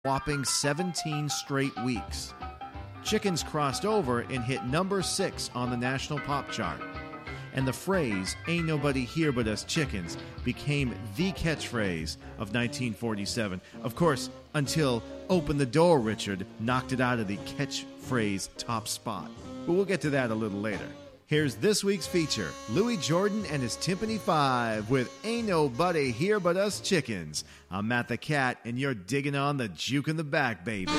whopping 17 straight weeks. Chickens crossed over and hit number 6 on the national pop chart. And the phrase, "Ain't nobody here but us chickens," became the catchphrase of 1947. Of course, until "Open the Door, Richard" knocked it out of the catchphrase top spot. But we'll get to that a little later. Here's this week's feature, Louis Jordan and his Timpani 5 with "Ain't Nobody Here But Us Chickens." I'm Matt the Cat, and you're digging on the juke in the back, baby.